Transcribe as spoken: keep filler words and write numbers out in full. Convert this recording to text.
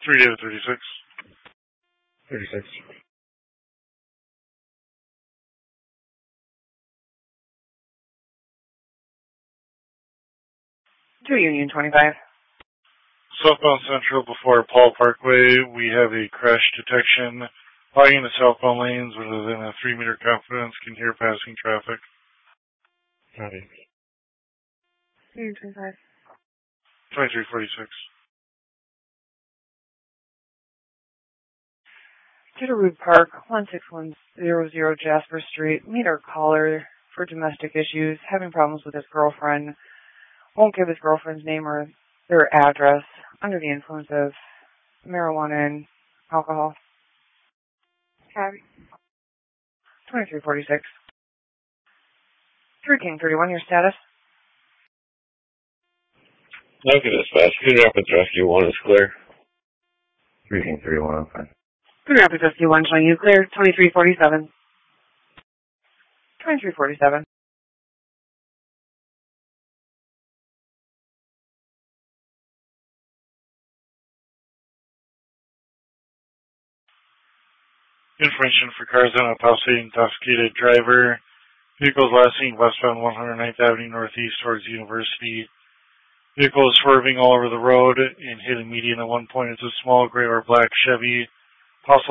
three David thirty-six. thirty-six. two Union twenty-five. Southbound Central before Paul Parkway, we have a crash detection. Logging the southbound lanes within a three meter confidence, can hear passing traffic. Copy. Union twenty-five. twenty-three forty-six. Cedarwood Park, one six one zero zero Jasper Street. Meet our caller for domestic issues, having problems with his girlfriend. Won't give his girlfriend's name or their address. Under the influence of marijuana and alcohol. Okay. twenty-three forty-six. three King thirty-one, your status? Okay, dispatch. Cedar Rapids Rescue one is clear. three King thirty-one, I'm fine. Cedar Rapids Rescue one showing you clear. twenty-three forty-seven. twenty-three forty-seven. Information for cars on a Palisade intoxicated driver. Vehicles last seen westbound one hundred ninth Avenue Northeast towards University. Vehicle is swerving all over the road and hit a median at one point. It's a small gray or black Chevy. Possible